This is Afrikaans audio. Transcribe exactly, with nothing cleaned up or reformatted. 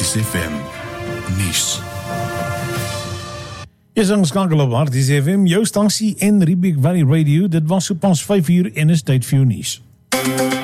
Harties F M nuus. Jy is ingeskakel op Harties F M, jou stasie en Riebeek Valley Radio. Dit was so pas vyf uur en is tyd vir jou nuus.